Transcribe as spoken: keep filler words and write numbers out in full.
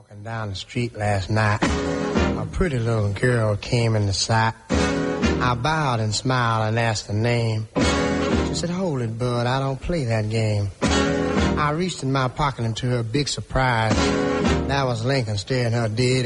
Walking down the street last night, a pretty little girl came in the sight. I bowed and smiled and asked her name. She said, hold it, bud, I don't play that game. I reached in my pocket and to her big surprise, that was Lincoln staring her dead